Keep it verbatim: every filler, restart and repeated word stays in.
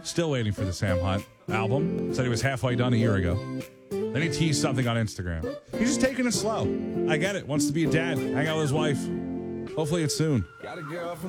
Still waiting for the Sam Hunt album. Said he was halfway done a year ago. Then he teased something on Instagram. He's just taking it slow. I get it. Wants to be a dad. Hang out with his wife. Hopefully it's soon. Got a girl from